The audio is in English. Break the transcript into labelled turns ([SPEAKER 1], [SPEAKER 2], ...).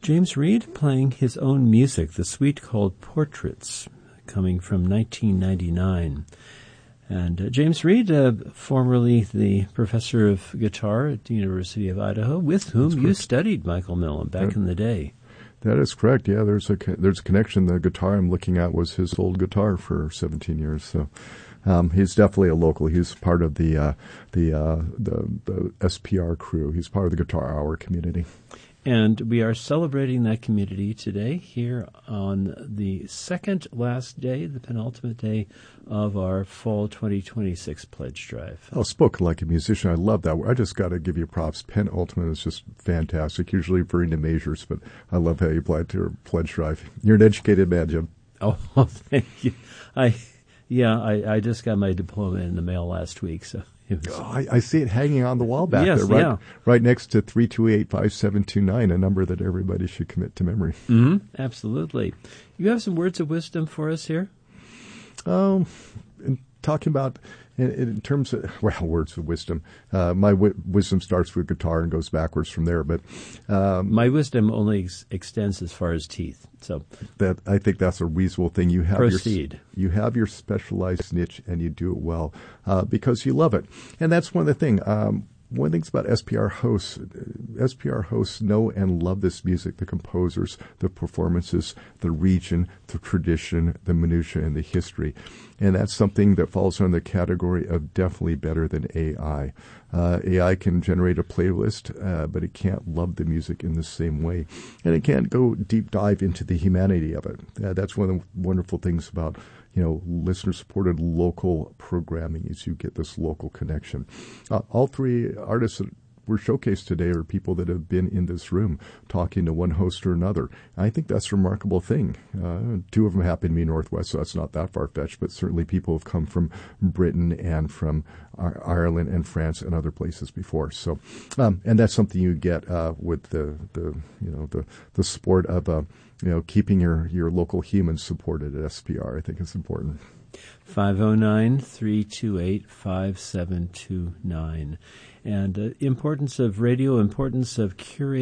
[SPEAKER 1] James Reed playing his own music, the suite called Portraits, coming from 1999. And James Reed, formerly the professor of guitar at the University of Idaho, with whom you studied, Michael Millen, back in the day.
[SPEAKER 2] That is correct. Yeah, there's a connection. The guitar I'm looking at was his old guitar for 17 years. So he's definitely a local. He's part of the SPR crew. He's part of the Guitar Hour community.
[SPEAKER 1] And we are celebrating that community today here on the second last day, the penultimate day of our Fall 2026 Pledge Drive.
[SPEAKER 2] Oh, spoken like a musician. I love that. I just got to give you props. Penultimate is just fantastic. Usually referring to measures, but I love how you apply it to your Pledge Drive. You're an educated man, Jim.
[SPEAKER 1] Oh, well, thank you. I just got my diploma in the mail last week, so...
[SPEAKER 2] I see it hanging on the wall back there, right next to 328-5729, a number that everybody should commit to memory.
[SPEAKER 1] Mm-hmm, absolutely. You have some words of wisdom for us here?
[SPEAKER 2] Talking about, in terms of, words of wisdom. My wisdom starts with guitar and goes backwards from there. But
[SPEAKER 1] my wisdom only extends as far as teeth. So
[SPEAKER 2] that I think that's a reasonable thing. You have
[SPEAKER 1] proceed.
[SPEAKER 2] You have your specialized niche, and you do it well because you love it. And that's one of the things. One of the things about SPR hosts know and love this music, the composers, the performances, the region, the tradition, the minutiae, and the history. And that's something that falls under the category of definitely better than AI. AI can generate a playlist, but it can't love the music in the same way. And it can't go deep dive into the humanity of it. That's one of the wonderful things about listener-supported local programming is you get this local connection. All three artists that were showcased today are people that have been in this room talking to one host or another. I think that's a remarkable thing. Two of them happen to be Northwest, so that's not that far-fetched, but certainly people have come from Britain and from Ireland and France and other places before. So, and that's something you get with the support of keeping your local humans supported at SPR. I think it's important.
[SPEAKER 1] 509-328-5729. And importance of radio, importance of curating